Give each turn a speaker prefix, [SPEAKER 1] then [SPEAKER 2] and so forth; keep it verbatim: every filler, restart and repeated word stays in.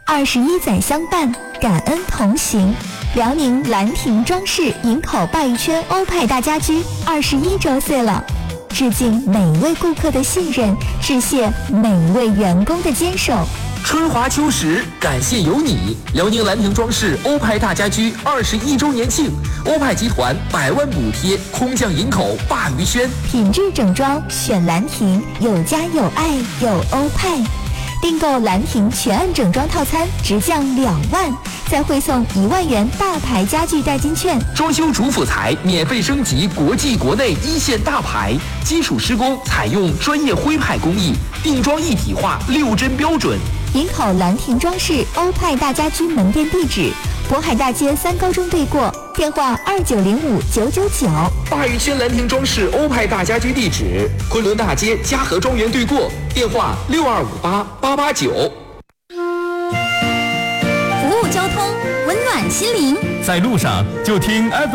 [SPEAKER 1] 二十一载相伴，感恩同行。辽宁兰亭装饰营口鲅鱼圈欧派大家居二十一周岁了，致敬每位顾客的信任，致谢每位员工的坚守。
[SPEAKER 2] 春华秋实，感谢有你！辽宁兰亭装饰欧派大家居二十一周年庆，欧派集团百万补贴，空降营口鲅鱼圈，
[SPEAKER 1] 品质整装选兰亭，有家有爱有欧派。订购兰亭全案整装套餐，直降两万，再汇送一万元大牌家具代金券。
[SPEAKER 2] 装修主辅材免费升级国际国内一线大牌，基础施工采用专业徽派工艺，定装一体化，六针标准。
[SPEAKER 1] 营口兰亭装饰欧派大家居门店地址：渤海大街三高中对过，电话二九零五九九九。
[SPEAKER 2] 鲅鱼圈兰亭装饰欧派大家居地址：昆仑大街嘉禾庄园对过，电话六二五八八八九。
[SPEAKER 3] 服务交通，温暖心灵，
[SPEAKER 4] 在路上就听 F M。